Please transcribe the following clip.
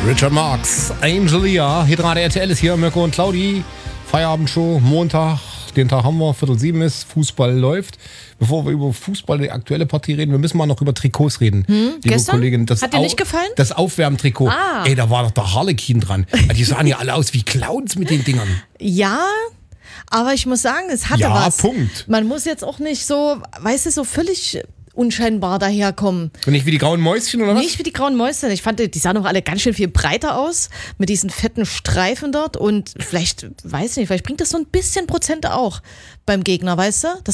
Richard Marx, Angelia, Hitrade RTL ist hier, Mirko und Claudi. Feierabendshow, Montag, den Tag haben wir, 6:45 ist, Fußball läuft. Bevor wir über Fußball, die aktuelle Partie reden, wir müssen mal noch über Trikots reden. Liebe Gestern? Kollegin, Hat dir nicht gefallen? Das Aufwärmtrikot. Ey, da war doch der Harlekin dran. Die sahen ja alle aus wie Clowns mit den Dingern. Ja, aber ich muss sagen, es hatte Ja, was. Punkt. Man muss jetzt auch nicht so, weißt du, so völlig unscheinbar daherkommen. Und nicht wie die grauen Mäuschen, oder was? Nicht wie die grauen Mäuschen. Ich fand, die sahen doch alle ganz schön viel breiter aus, mit diesen fetten Streifen dort. Und vielleicht, weiß nicht, vielleicht bringt das so ein bisschen Prozent auch beim Gegner, weißt du? Das